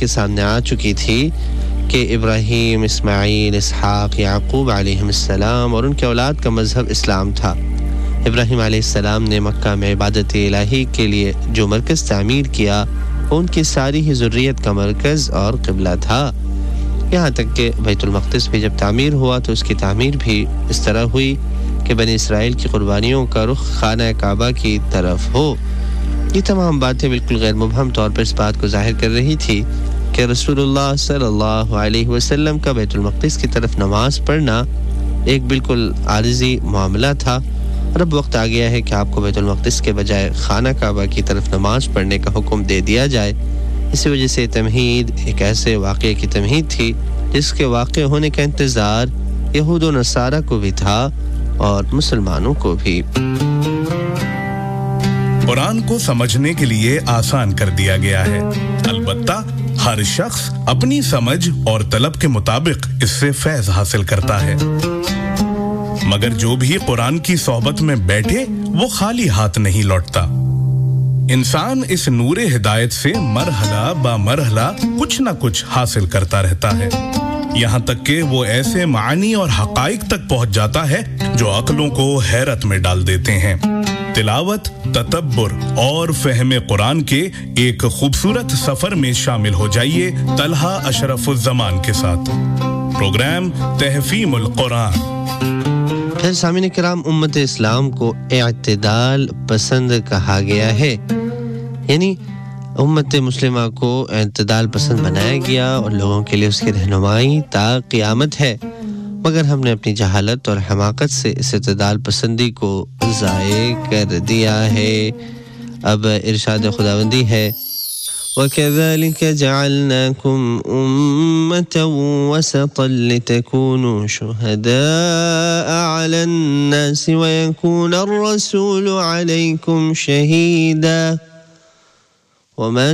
کے سامنے آ چکی تھی کہ ابراہیم، اسماعیل، اسحاق، یعقوب علیہم السلام اور ان کے اولاد کا مذہب اسلام تھا۔ ابراہیم علیہ السلام نے مکہ میں عبادت الہی کے لیے جو مرکز تعمیر کیا وہ ان کی ساری ہی ذریت کا مرکز اور قبلہ تھا، یہاں تک کہ بیت المقدس بھی جب تعمیر ہوا تو اس کی تعمیر بھی اس طرح ہوئی کہ بنی اسرائیل کی قربانیوں کا رخ خانہ کعبہ کی طرف ہو۔ یہ تمام باتیں بالکل غیر مبہم طور پر اس بات کو ظاہر کر رہی تھی کہ رسول اللہ صلی اللہ علیہ وسلم کا بیت المقدس کی طرف نماز پڑھنا ایک بالکل عارضی معاملہ تھا، اور اب وقت آ گیا ہے کہ آپ کو بیت المقدس کے بجائے خانہ کعبہ کی طرف نماز پڑھنے کا حکم دے دیا جائے۔ اسی وجہ سے تمہید ایک ایسے واقعے کی تمہید تھی جس کے واقع ہونے کا انتظار یہود و نصارہ کو بھی تھا اور مسلمانوں کو بھی۔ قرآن کو سمجھنے کے لیے آسان کر دیا گیا ہے، البتہ ہر شخص اپنی سمجھ اور طلب کے مطابق اس سے فیض حاصل کرتا ہے، مگر جو بھی قرآن کی صحبت میں بیٹھے وہ خالی ہاتھ نہیں لوٹتا۔ انسان اس نور ہدایت سے مرحلہ با مرحلہ کچھ نہ کچھ حاصل کرتا رہتا ہے، یہاں تک کہ وہ ایسے معانی اور حقائق تک پہنچ جاتا ہے جو عقلوں کو حیرت میں ڈال دیتے ہیں۔ تلاوت، تدبر اور فہم قرآن کے ایک خوبصورت سفر میں شامل ہو جائیے طلحہ اشرف الزمان کے ساتھ۔ پروگرام تحفیم القرآن۔ پھر سامعین کرام، امت اسلام کو اعتدال پسند کہا گیا ہے، یعنی امت مسلمہ کو اعتدال پسند بنایا گیا اور لوگوں کے لیے اس کی رہنمائی تا قیامت ہے، مگر ہم نے اپنی جہالت اور حماقت سے اس اعتدال پسندی کو ضائع کر دیا ہے۔ اب ارشاد خداوندی ہے، وَكَذَلِكَ جَعَلْنَاكُمْ أُمَّةً وَسَطًا لِتَكُونُوا شُهَدَاءَ عَلَى النَّاسِ وَيَكُونَ الرَّسُولُ عَلَيْكُمْ شَهِيدًا وَمَا